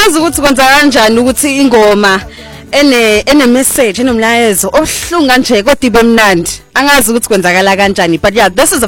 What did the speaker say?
angazi ukuthi kwenza kanjani ukuthi ingoma ene message enomlayezo obuhlungu kanje kodwa ibe mnandi angazi ukuthi kwenzakala kanjani but yeah this is a